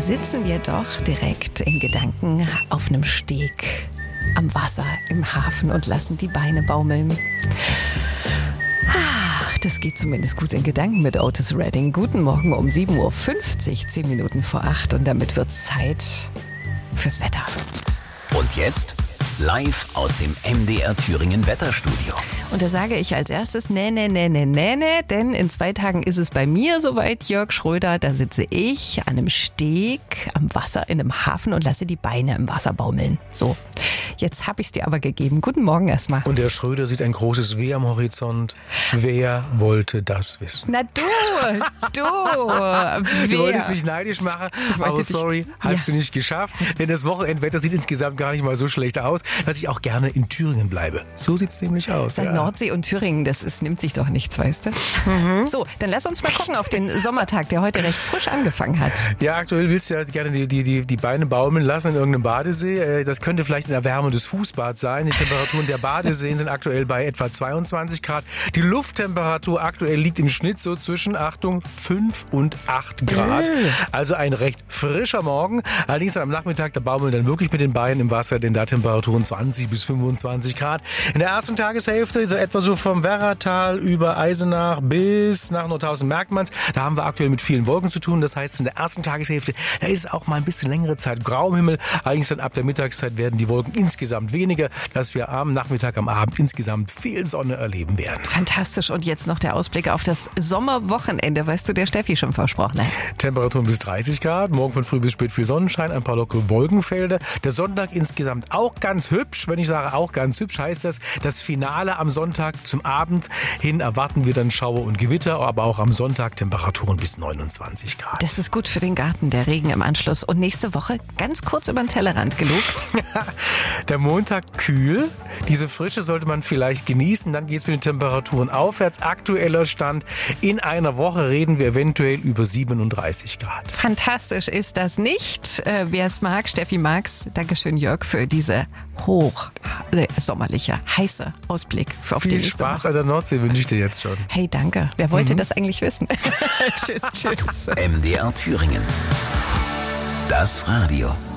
sitzen wir doch direkt in Gedanken auf einem Steg am Wasser im Hafen und lassen die Beine baumeln. Das geht zumindest gut in Gedanken mit Otis Redding. Guten Morgen um 7.50 Uhr, 10 Minuten vor 8. Und damit wird es Zeit fürs Wetter. Und jetzt live aus dem MDR Thüringen Wetterstudio. Und da sage ich als erstes, denn in 2 Tagen ist es bei mir soweit, Jörg Schröder, da sitze ich an einem Steg am Wasser in einem Hafen und lasse die Beine im Wasser baumeln. So, jetzt habe ich es dir aber gegeben. Guten Morgen erstmal. Und der Schröder sieht ein großes W am Horizont. Wer wollte das wissen? Na du. Du wolltest mich neidisch machen, aber sorry, hast du nicht geschafft. Denn das Wochenendwetter sieht insgesamt gar nicht mal so schlecht aus, dass ich auch gerne in Thüringen bleibe. So sieht's nämlich aus. Ja. Nordsee und Thüringen, nimmt sich doch nichts, weißt du? Mhm. So, dann lass uns mal gucken auf den Sommertag, der heute recht frisch angefangen hat. Ja, aktuell willst du ja gerne die Beine baumeln lassen in irgendeinem Badesee. Das könnte vielleicht in der Wärme des Fußbads sein. Die Temperaturen der Badeseen sind aktuell bei etwa 22 Grad. Die Lufttemperatur aktuell liegt im Schnitt so zwischen, Achtung, 5 und 8 Grad. Also ein recht frischer Morgen. Allerdings am Nachmittag, da baumeln dann wirklich mit den Beinen im Wasser, denn da Temperaturen 20 bis 25 Grad. In der ersten Tageshälfte, so etwa so vom Werratal über Eisenach bis nach Nordhausen-Merkmanns, da haben wir aktuell mit vielen Wolken zu tun. Das heißt, in der ersten Tageshälfte, da ist es auch mal ein bisschen längere Zeit grau im Himmel. Allerdings dann ab der Mittagszeit werden die Wolken insgesamt weniger, dass wir am Nachmittag, am Abend insgesamt viel Sonne erleben werden. Fantastisch. Und jetzt noch der Ausblick auf das Sommerwochenende, weißt du, der Steffi schon versprochen hat. Temperaturen bis 30 Grad, morgen von früh bis spät viel Sonnenschein, ein paar lockere Wolkenfelder. Der Sonntag insgesamt auch ganz hübsch. Wenn ich sage auch ganz hübsch, heißt das Finale am Sonntag zum Abend hin erwarten wir dann Schauer und Gewitter, aber auch am Sonntag Temperaturen bis 29 Grad. Das ist gut für den Garten, der Regen im Anschluss. Und nächste Woche ganz kurz über den Tellerrand gelugt. Der Montag kühl. Diese Frische sollte man vielleicht genießen. Dann geht es mit den Temperaturen aufwärts. Aktueller Stand. In einer Woche reden wir eventuell über 37 Grad. Fantastisch ist das nicht. Wer es mag, Steffi mag's. Dankeschön, Jörg, für diese sommerliche, heiße Ausblick auf die nächste Woche. Viel Spaß an der Nordsee wünsche ich dir jetzt schon. Hey, danke. Wer wollte das eigentlich wissen? Tschüss. MDR Thüringen. Das Radio.